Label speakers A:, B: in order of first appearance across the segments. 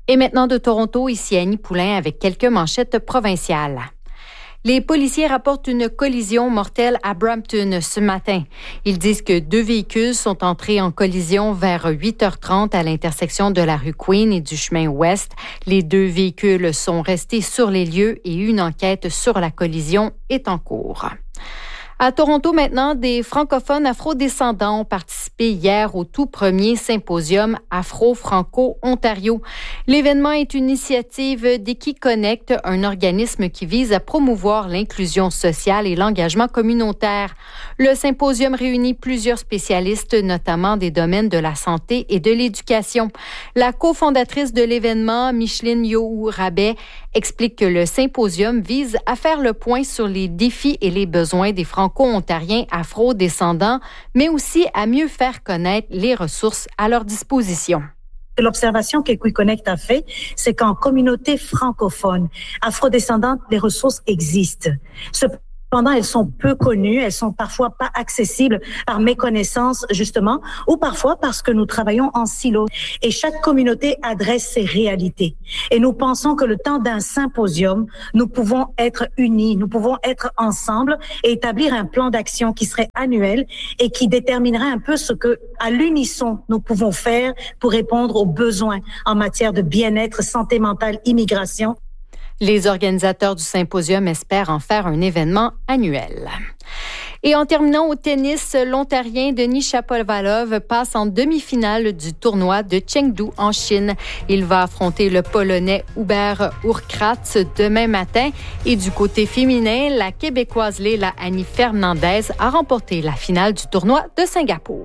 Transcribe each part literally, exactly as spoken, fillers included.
A: Et maintenant de Toronto, ici Annie Poulain avec quelques manchettes provinciales. Les policiers rapportent une collision mortelle à Brampton ce matin. Ils disent que deux véhicules sont entrés en collision vers huit heures trente à l'intersection de la rue Queen et du chemin Ouest. Les deux véhicules sont restés sur les lieux et une enquête sur la collision est en cours. À Toronto maintenant, des francophones afro-descendants ont participé hier au tout premier symposium Afro-Franco-Ontario. L'événement est une initiative d'EquiConnect, un organisme qui vise à promouvoir l'inclusion sociale et l'engagement communautaire. Le symposium réunit plusieurs spécialistes, notamment des domaines de la santé et de l'éducation. La cofondatrice de l'événement, Micheline Yohou-Rabet, explique que le symposium vise à faire le point sur les défis et les besoins des franco-ontariens afro-descendants, mais aussi à mieux faire connaître les ressources à leur disposition.
B: L'observation qu'EquiConnect a fait, c'est qu'en communauté francophone, afro-descendante, les ressources existent. Cependant, elles sont peu connues, elles sont parfois pas accessibles par méconnaissance, justement, ou parfois parce que nous travaillons en silo. Et chaque communauté adresse ses réalités. Et nous pensons que le temps d'un symposium, nous pouvons être unis, nous pouvons être ensemble et établir un plan d'action qui serait annuel et qui déterminerait un peu ce que, à l'unisson, nous pouvons faire pour répondre aux besoins en matière de bien-être, santé mentale, immigration.
A: Les organisateurs du symposium espèrent en faire un événement annuel. Et en terminant au tennis, l'Ontarien Denis Shapovalov passe en demi-finale du tournoi de Chengdu en Chine. Il va affronter le Polonais Hubert Hurkacz demain matin. Et du côté féminin, la Québécoise Leila Annie Fernandez a remporté la finale du tournoi de Singapour.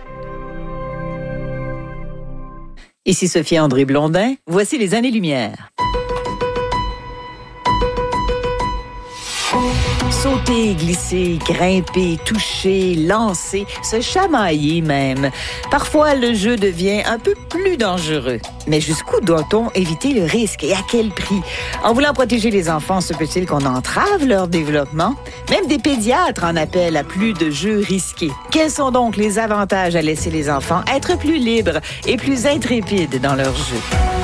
C: Ici Sophie André Blondin, voici les années-lumière. Sauter, glisser, grimper, toucher, lancer, se chamailler même. Parfois, le jeu devient un peu plus dangereux. Mais jusqu'où doit-on éviter le risque et à quel prix? En voulant protéger les enfants, se peut-il qu'on entrave leur développement? Même des pédiatres en appellent à plus de jeux risqués. Quels sont donc les avantages à laisser les enfants être plus libres et plus intrépides dans leurs jeux?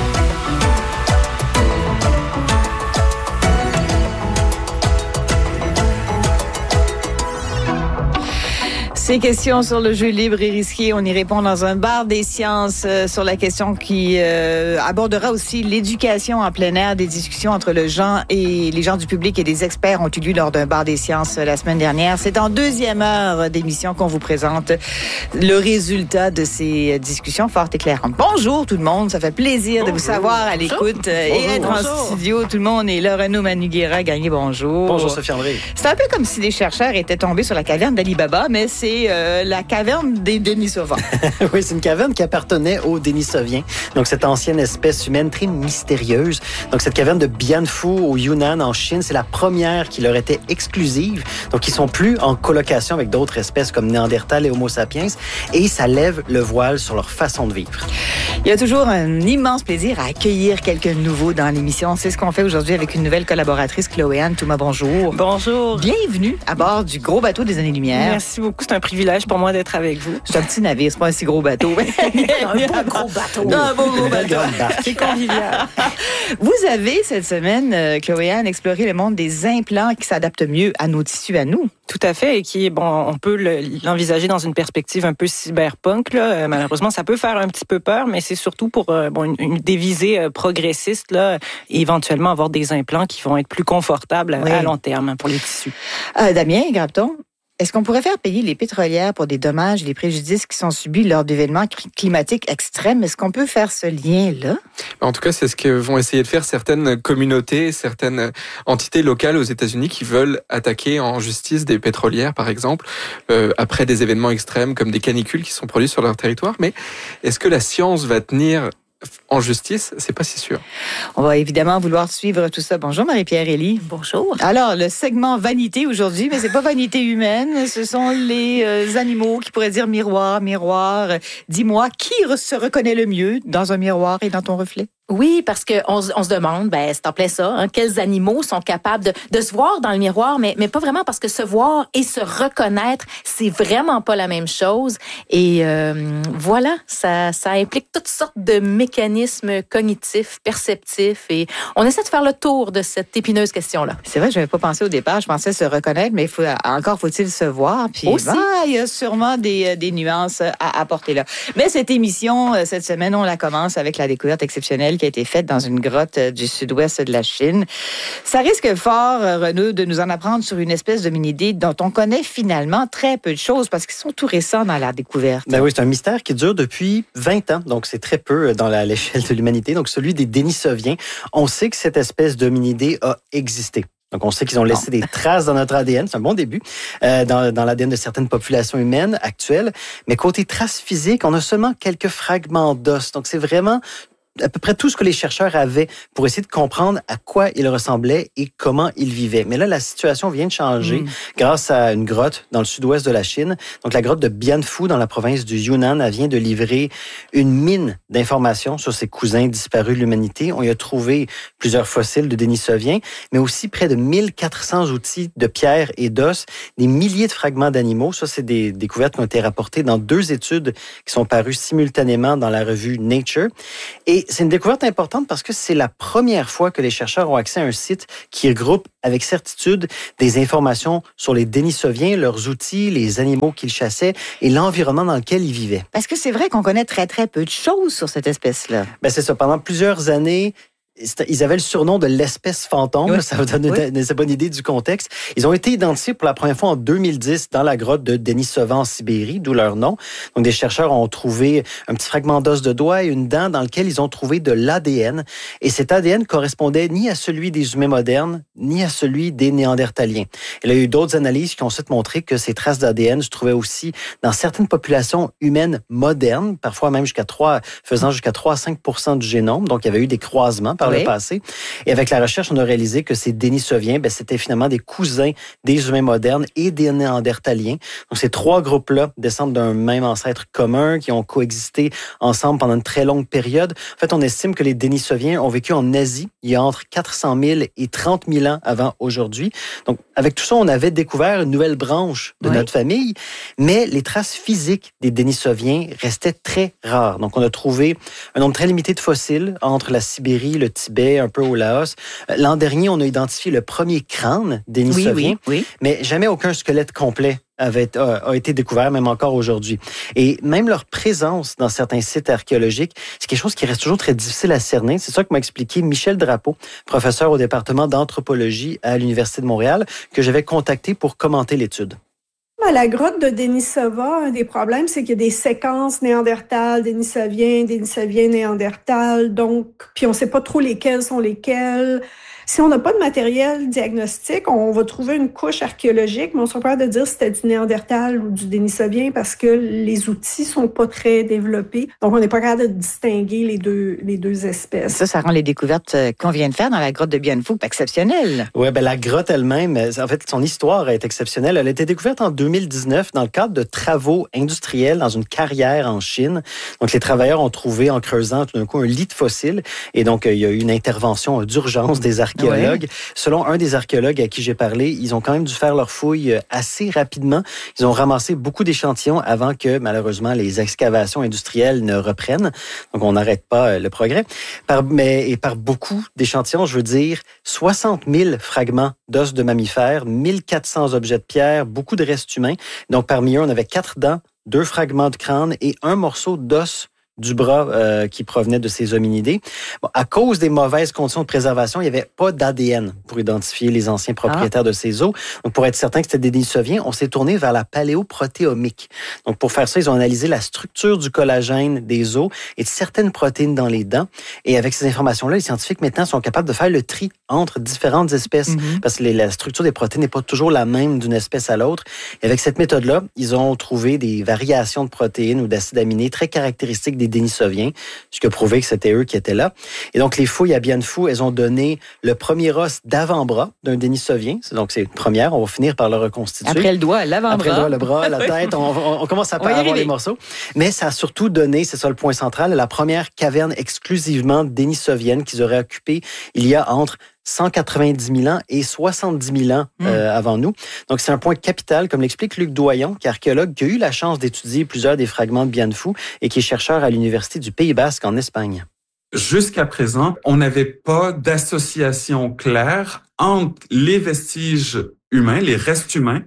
C: Ces questions sur le jeu libre et risqué, on y répond dans un bar des sciences euh, sur la question qui euh, abordera aussi l'éducation en plein air. Des discussions entre le gens et les gens du public et des experts ont eu lieu lors d'un bar des sciences euh, la semaine dernière. C'est en deuxième heure d'émission qu'on vous présente le résultat de ces discussions fort éclairantes. Bonjour tout le monde, ça fait plaisir bonjour. De vous savoir à l'écoute euh, bonjour. Et être bonjour. En studio. Tout le monde est là. Renaud Manouguera, Gagné, bonjour.
D: Bonjour Sophie André.
C: C'est un peu comme si des chercheurs étaient tombés sur la caverne d'Ali Baba, mais c'est Euh, la caverne des Denisovans.
D: Oui, c'est une caverne qui appartenait aux Denisoviens. Donc, cette ancienne espèce humaine très mystérieuse. Donc, cette caverne de Bianfu au Yunnan, en Chine, c'est la première qui leur était exclusive. Donc, ils sont plus en colocation avec d'autres espèces comme Néandertal et Homo sapiens. Et ça lève le voile sur leur façon de vivre.
C: Il y a toujours un immense plaisir à accueillir quelqu'un de nouveau dans l'émission. C'est ce qu'on fait aujourd'hui avec une nouvelle collaboratrice, Chloé-Anne Touma. Bonjour.
E: Bonjour.
C: Bienvenue à bord du gros bateau des années-lumière.
E: Merci beaucoup. C'est un privilège pour moi d'être avec vous.
C: C'est un petit navire, c'est pas un si gros bateau.
E: un beau gros bateau.
C: Non, un beau gros bateau.
E: C'est convivial.
C: Vous avez, cette semaine, euh, Chloé-Anne, exploré le monde des implants qui s'adaptent mieux à nos tissus, à nous.
E: Tout à fait, et qui est, bon, on peut le, l'envisager dans une perspective un peu cyberpunk, là. Euh, malheureusement, ça peut faire un petit peu peur, mais c'est surtout pour euh, bon, une, une des visées euh, progressistes, là, et éventuellement avoir des implants qui vont être plus confortables oui. à long terme pour les tissus.
C: Euh, Damien Grapton, est-ce qu'on pourrait faire payer les pétrolières pour des dommages et les préjudices qui sont subis lors d'événements climatiques extrêmes? Est-ce qu'on peut faire ce lien-là?
F: En tout cas, c'est ce que vont essayer de faire certaines communautés, certaines entités locales aux États-Unis qui veulent attaquer en justice des pétrolières, par exemple, euh, après des événements extrêmes comme des canicules qui sont produits sur leur territoire. Mais est-ce que la science va tenir en justice? C'est pas si sûr.
C: On va évidemment vouloir suivre tout ça. Bonjour Marie-Pierre Elie.
G: Bonjour.
C: Alors, le segment vanité aujourd'hui, mais c'est pas vanité humaine, ce sont les euh, animaux qui pourraient dire miroir, miroir. Dis-moi, qui re- se reconnaît le mieux dans un miroir et dans ton reflet?
G: Oui, parce que on, on se demande, ben c'est en plein ça, hein, quels animaux sont capables de, de se voir dans le miroir, mais, mais pas vraiment, parce que se voir et se reconnaître, c'est vraiment pas la même chose. Et euh, voilà, ça, ça implique toutes sortes de mécanismes cognitifs, perceptifs, et on essaie de faire le tour de cette épineuse question-là.
C: C'est vrai, je n'avais pas pensé au départ, je pensais se reconnaître, mais il faut, encore faut-il se voir. Puis,
G: aussi.
C: Ben, il y a sûrement des, des nuances à apporter là. Mais cette émission, cette semaine, on la commence avec la découverte exceptionnelle qui a été faite dans une grotte du sud-ouest de la Chine. Ça risque fort, Renaud, de nous en apprendre sur une espèce de hominidé dont on connaît finalement très peu de choses parce qu'ils sont tout récents dans la découverte.
D: Ben oui, c'est un mystère qui dure depuis vingt ans, donc c'est très peu dans la, l'échelle de l'humanité. Donc celui des Denisoviens, on sait que cette espèce d'hominidé a existé. Donc, on sait qu'ils ont laissé des traces dans notre A D N. C'est un bon début, euh, dans, dans l'A D N de certaines populations humaines actuelles. Mais côté traces physiques, on a seulement quelques fragments d'os. Donc, c'est vraiment à peu près tout ce que les chercheurs avaient pour essayer de comprendre à quoi ils ressemblaient et comment ils vivaient. Mais là, la situation vient de changer mmh. grâce à une grotte dans le sud-ouest de la Chine. Donc, la grotte de Bianfu dans la province du Yunnan, elle vient de livrer une mine d'informations sur ses cousins disparus de l'humanité. On y a trouvé plusieurs fossiles de Denisoviens, mais aussi près de mille quatre cents outils de pierre et d'os, des milliers de fragments d'animaux. Ça, c'est des découvertes qui ont été rapportées dans deux études qui sont parues simultanément dans la revue Nature. Et c'est une découverte importante parce que c'est la première fois que les chercheurs ont accès à un site qui regroupe avec certitude des informations sur les Denisoviens, leurs outils, les animaux qu'ils chassaient et l'environnement dans lequel ils vivaient.
C: Parce que c'est vrai qu'on connaît très, très peu de choses sur cette espèce-là.
D: Ben c'est ça. Pendant plusieurs années, ils avaient le surnom de l'espèce fantôme. Oui. Ça vous donne une, une, une bonne idée du contexte. Ils ont été identifiés pour la première fois en deux mille dix dans la grotte de Denisova en Sibérie, d'où leur nom. Donc, des chercheurs ont trouvé un petit fragment d'os de doigt et une dent dans lequel ils ont trouvé de l'A D N. Et cet A D N correspondait ni à celui des humains modernes, ni à celui des Néandertaliens. Et là, il y a eu d'autres analyses qui ont ensuite montré que ces traces d'A D N se trouvaient aussi dans certaines populations humaines modernes, parfois même jusqu'à trois, faisant jusqu'à trois à cinq pour cent du génome. Donc, il y avait eu des croisements par oui. le passé. Et avec la recherche, on a réalisé que ces Denisoviens, ben, c'était finalement des cousins des humains modernes et des Néandertaliens. Donc, ces trois groupes-là descendent d'un même ancêtre commun qui ont coexisté ensemble pendant une très longue période. En fait, on estime que les Denisoviens ont vécu en Asie il y a entre quatre cent mille et trente mille ans avant aujourd'hui. Donc, avec tout ça, on avait découvert une nouvelle branche de oui. notre famille, mais les traces physiques des Denisoviens restaient très rares. Donc, on a trouvé un nombre très limité de fossiles entre la Sibérie, le Tibet, un peu au Laos. L'an dernier, on a identifié le premier crâne Denisovien,
C: oui, oui, oui.
D: mais jamais aucun squelette complet avait, a, a été découvert, même encore aujourd'hui. Et même leur présence dans certains sites archéologiques, c'est quelque chose qui reste toujours très difficile à cerner. C'est ça que m'a expliqué Michel Drapeau, professeur au département d'anthropologie à l'Université de Montréal, que j'avais contacté pour commenter l'étude.
H: À la grotte de Denisova, un des problèmes, c'est qu'il y a des séquences néandertales, Denisoviens, Denisoviens, néandertales, donc, puis on ne sait pas trop lesquels sont lesquels. Si on n'a pas de matériel diagnostique, on va trouver une couche archéologique, mais on serait capable de dire si c'était du néandertal ou du Denisovien parce que les outils sont pas très développés. Donc, on n'est pas capable de distinguer les deux, les deux espèces.
C: Ça, ça rend les découvertes qu'on vient de faire dans la grotte de Bianfu exceptionnelles.
D: Oui, ben la grotte elle-même, en fait, son histoire est exceptionnelle. Elle a été découverte en deux mille dix-neuf dans le cadre de travaux industriels dans une carrière en Chine. Donc, les travailleurs ont trouvé en creusant tout d'un coup un lit de fossiles et donc, il y a eu une intervention d'urgence des archéologues. Archéologues. Ouais. Selon un des archéologues à qui j'ai parlé, ils ont quand même dû faire leur fouille assez rapidement. Ils ont ramassé beaucoup d'échantillons avant que, malheureusement, les excavations industrielles ne reprennent. Donc, on n'arrête pas le progrès. Par, mais, et par beaucoup d'échantillons, je veux dire soixante mille fragments d'os de mammifères, mille quatre cents objets de pierre, beaucoup de restes humains. Donc, parmi eux, on avait quatre dents, deux fragments de crâne et un morceau d'os du bras euh, qui provenait de ces hominidés. Bon, à cause des mauvaises conditions de préservation, il n'y avait pas d'A D N pour identifier les anciens propriétaires ah. de ces os. Donc, pour être certain que c'était des Denisoviens, on s'est tourné vers la paléoprotéomique. Donc, pour faire ça, ils ont analysé la structure du collagène des os et de certaines protéines dans les dents. Et avec ces informations-là, les scientifiques maintenant sont capables de faire le tri entre différentes espèces mm-hmm. parce que les, la structure des protéines n'est pas toujours la même d'une espèce à l'autre. Et avec cette méthode-là, ils ont trouvé des variations de protéines ou d'acides aminés très caractéristiques des Denisoviens, ce qui a prouvé que c'était eux qui étaient là. Et donc, les fouilles à Bien Phu, elles ont donné le premier os d'avant-bras d'un Denisovien. Donc, c'est une première. On va finir par le reconstituer.
C: Après le doigt, l'avant-bras.
D: Après le doigt, le bras, la tête. On, on, on commence à on avoir les morceaux. Mais ça a surtout donné, c'est ça le point central, la première caverne exclusivement dénisovienne qu'ils auraient occupée il y a entre cent quatre-vingt-dix mille ans et soixante-dix mille ans euh, mmh. avant nous. Donc, c'est un point capital, comme l'explique Luc Doyon, qui est archéologue, qui a eu la chance d'étudier plusieurs des fragments de Bien Phu et qui est chercheur à l'Université du Pays Basque en Espagne.
I: Jusqu'à présent, on n'avait pas d'association claire entre les vestiges humains, les restes humains,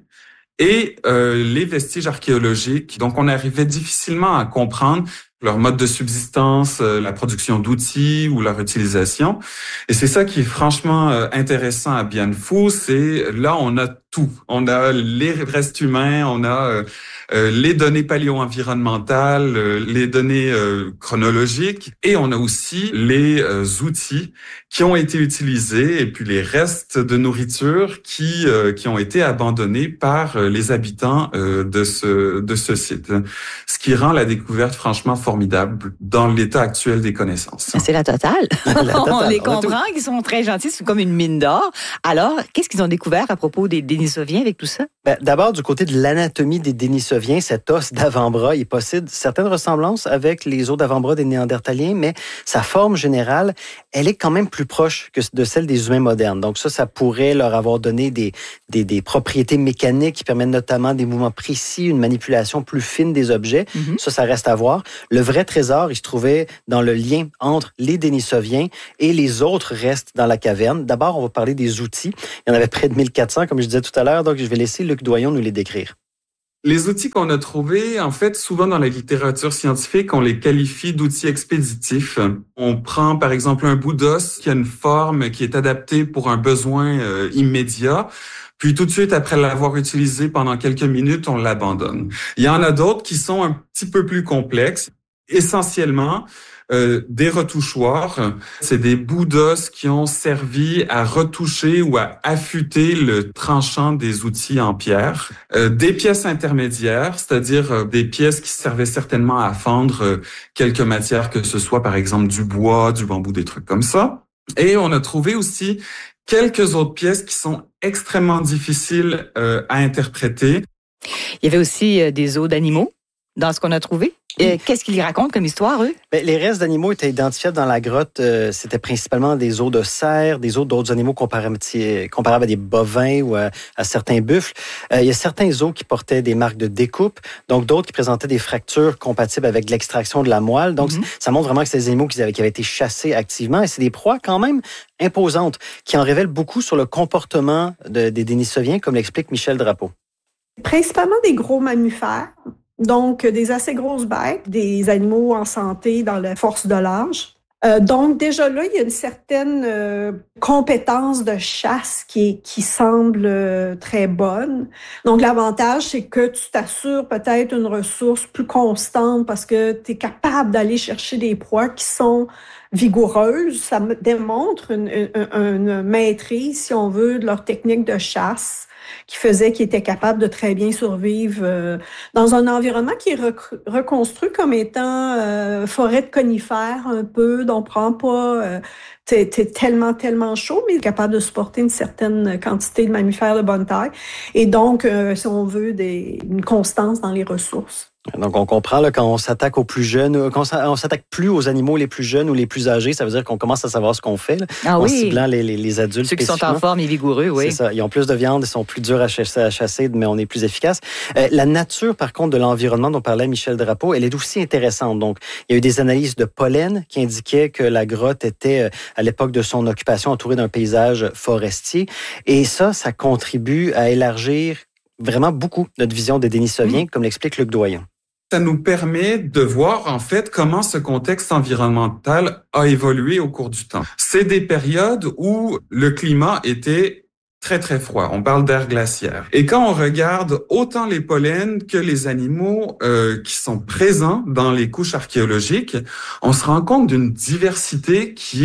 I: et euh, les vestiges archéologiques. Donc, on arrivait difficilement à comprendre leur mode de subsistance, euh, la production d'outils ou leur utilisation. Et c'est ça qui est franchement euh, intéressant à Bien Phu, c'est là on a tout. On a les restes humains, on a euh, euh, les données paléo-environnementales, euh, les données euh, chronologiques, et on a aussi les euh, outils qui ont été utilisés et puis les restes de nourriture qui euh, qui ont été abandonnés par euh, les habitants euh, de ce de ce site. Ce qui rend la découverte franchement formidable dans l'état actuel des connaissances.
C: C'est la totale. La totale. On les
D: on
C: comprend, qu'ils sont très gentils, c'est comme une mine d'or. Alors, qu'est-ce qu'ils ont découvert à propos des Denisoviens avec tout ça?
D: Ben, d'abord, du côté de l'anatomie des Denisoviens, cet os d'avant-bras, il possède certaines ressemblances avec les os d'avant-bras des Néandertaliens, mais sa forme générale, elle est quand même plus proche que de celle des humains modernes. Donc ça, ça pourrait leur avoir donné des, des, des propriétés mécaniques qui permettent notamment des mouvements précis, une manipulation plus fine des objets. Mm-hmm. Ça, ça reste à voir. Le vrai trésor, il se trouvait dans le lien entre les Denisoviens et les autres restes dans la caverne. D'abord, on va parler des outils. Il y en avait près de mille quatre cents, comme je disais tout à l'heure, donc je vais laisser Luc Doyon nous les décrire.
I: Les outils qu'on a trouvés, en fait, souvent dans la littérature scientifique, on les qualifie d'outils expéditifs. On prend, par exemple, un bout d'os qui a une forme qui est adaptée pour un besoin euh, immédiat. Puis tout de suite, après l'avoir utilisé pendant quelques minutes, on l'abandonne. Il y en a d'autres qui sont un petit peu plus complexes. Essentiellement, euh, des retouchoirs, c'est des bouts d'os qui ont servi à retoucher ou à affûter le tranchant des outils en pierre. Euh, des pièces intermédiaires, c'est-à-dire euh, des pièces qui servaient certainement à fendre euh, quelques matières, que ce soit par exemple du bois, du bambou, des trucs comme ça. Et on a trouvé aussi quelques autres pièces qui sont extrêmement difficiles euh, à interpréter.
C: Il y avait aussi euh, des os d'animaux dans ce qu'on a trouvé. Euh, qu'est-ce qu'ils racontent comme histoire, eux?
D: Bien, les restes d'animaux étaient identifiés dans la grotte. Euh, c'était principalement des os de cerf, des os d'autres animaux comparables, comparables à des bovins ou à, à certains buffles. Euh, il y a certains os qui portaient des marques de découpe, donc d'autres qui présentaient des fractures compatibles avec l'extraction de la moelle. Donc, mm-hmm. ça montre vraiment que c'est des animaux qui avaient, qui avaient été chassés activement. Et c'est des proies quand même imposantes qui en révèlent beaucoup sur le comportement de, des Denisoviens, comme l'explique Michel Drapeau.
H: Principalement des gros mammifères. Donc, des assez grosses bêtes, des animaux en santé dans la force de l'âge. Euh, donc, déjà là, il y a une certaine euh, compétence de chasse qui, est, qui semble euh, très bonne. Donc, l'avantage, c'est que tu t'assures peut-être une ressource plus constante parce que tu es capable d'aller chercher des proies qui sont vigoureuses. Ça démontre une, une, une maîtrise, si on veut, de leur technique de chasse, qui faisait qu'ils étaient capables de très bien survivre euh, dans un environnement qui est rec- reconstruit comme étant euh, forêt de conifères un peu, dont on prend pas euh, t'es, t'es tellement, tellement chaud, mais capable de supporter une certaine quantité de mammifères de bonne taille. Et donc, euh, si on veut, des, une constance dans les ressources.
D: Donc, on comprend là, quand on s'attaque aux plus jeunes, quand on s'attaque plus aux animaux les plus jeunes ou les plus âgés, ça veut dire qu'on commence à savoir ce qu'on fait là,
C: ah,
D: en
C: oui.
D: ciblant les, les, les adultes.
C: Ceux qui sont en forme et vigoureux, oui.
D: C'est ça. Ils ont plus de viande, ils sont plus durs à chasser, à chasser mais on est plus efficace. Euh, la nature, par contre, de l'environnement dont parlait Michel Drapeau, elle est aussi intéressante. Donc, il y a eu des analyses de pollen qui indiquaient que la grotte était, à l'époque de son occupation, entourée d'un paysage forestier. Et ça, ça contribue à élargir vraiment beaucoup notre vision des Denisoviens, mmh. comme l'explique Luc Doyon.
I: Ça nous permet de voir en fait comment ce contexte environnemental a évolué au cours du temps. C'est des périodes où le climat était très très froid. On parle d'ère glaciaire. Et quand on regarde autant les pollens que les animaux euh, qui sont présents dans les couches archéologiques, on se rend compte d'une diversité qui est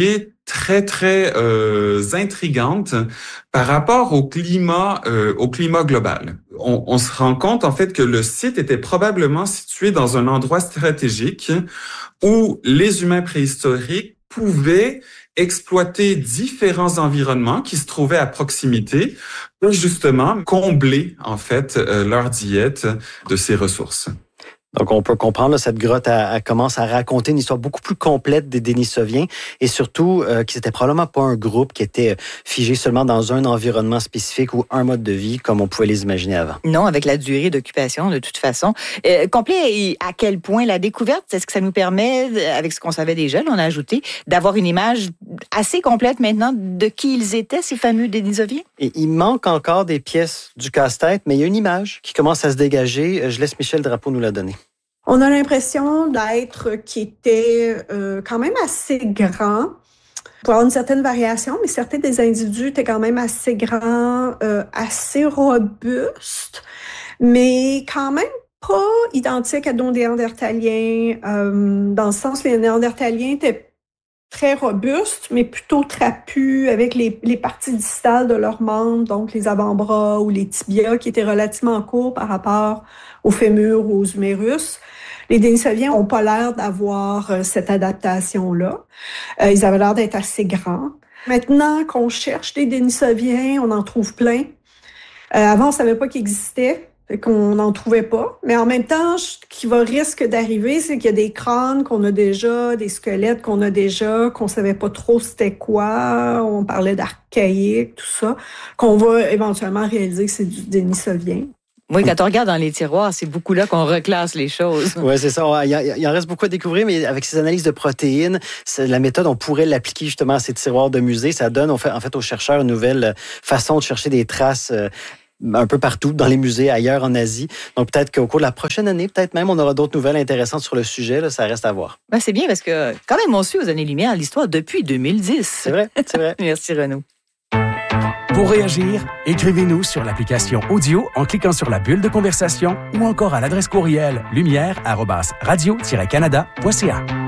I: très, très euh, intrigante par rapport au climat, euh, au climat global. On, on se rend compte, en fait, que le site était probablement situé dans un endroit stratégique où les humains préhistoriques pouvaient exploiter différents environnements qui se trouvaient à proximité pour justement combler, en fait, euh, leur diète de ces ressources.
D: Donc, on peut comprendre, là, cette grotte elle, elle commence à raconter une histoire beaucoup plus complète des Denisoviens et surtout euh, que c'était probablement pas un groupe qui était figé seulement dans un environnement spécifique ou un mode de vie comme on pouvait les imaginer avant.
C: Non, avec la durée d'occupation, de toute façon. Euh, complet, et à quel point la découverte, est-ce que ça nous permet, avec ce qu'on savait déjà, là, on a ajouté, d'avoir une image assez complète maintenant de qui ils étaient, ces fameux Denisoviens?
D: Et il manque encore des pièces du casse-tête, mais il y a une image qui commence à se dégager. Je laisse Michel Drapeau nous la donner.
H: On a l'impression d'être qui était euh, quand même assez grand. Pour avoir une certaine variation, mais certains des individus étaient quand même assez grands, euh, assez robustes, mais quand même pas identiques à nos néandertaliens, euh, dans le sens que les néandertaliens étaient très robustes, mais plutôt trapus, avec les, les parties distales de leurs membres, donc les avant-bras ou les tibias, qui étaient relativement courts par rapport aux fémurs ou aux humérus. Les Denisoviens n'ont pas l'air d'avoir euh, cette adaptation-là. Euh, ils avaient l'air d'être assez grands. Maintenant qu'on cherche des Denisoviens, on en trouve plein. Euh, avant, on ne savait pas qu'ils existaient, fait qu'on n'en trouvait pas. Mais en même temps, ce qui va risque d'arriver, c'est qu'il y a des crânes qu'on a déjà, des squelettes qu'on a déjà, qu'on ne savait pas trop c'était quoi. On parlait d'archaïque, tout ça, qu'on va éventuellement réaliser que c'est du Denisovien.
C: Oui, quand on regarde dans les tiroirs, c'est beaucoup là qu'on reclasse les choses.
D: Oui, c'est ça. Il, y a, il en reste beaucoup à découvrir, mais avec ces analyses de protéines, la méthode, on pourrait l'appliquer justement à ces tiroirs de musée. Ça donne, on fait, en fait, aux chercheurs une nouvelle façon de chercher des traces euh, un peu partout, dans les musées, ailleurs en Asie. Donc, peut-être qu'au cours de la prochaine année, peut-être même, on aura d'autres nouvelles intéressantes sur le sujet. Là, ça reste à voir.
C: Ben, c'est bien parce que, quand même, on suit aux années-lumière l'histoire depuis deux mille dix.
D: C'est vrai, c'est vrai.
C: Merci, Renaud.
J: Pour réagir, écrivez-nous sur l'application audio en cliquant sur la bulle de conversation ou encore à l'adresse courriel lumière arobase radio tiret canada point c a.